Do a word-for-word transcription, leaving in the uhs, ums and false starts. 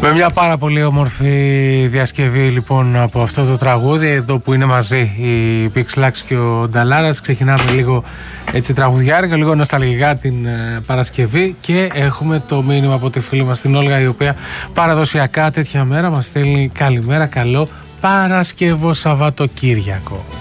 Με μια πάρα πολύ όμορφη διασκευή λοιπόν από αυτό το τραγούδι εδώ που είναι μαζί η Pixlax και ο Νταλάρας, ξεκινάμε λίγο έτσι τραγουδιάρικα, λίγο νοσταλγικά την ε, Παρασκευή και έχουμε το μήνυμα από τη φίλη μας την Όλγα, η οποία παραδοσιακά τέτοια μέρα μας στέλνει καλημέρα, καλό Παρασκευό Σαββατοκύριακο.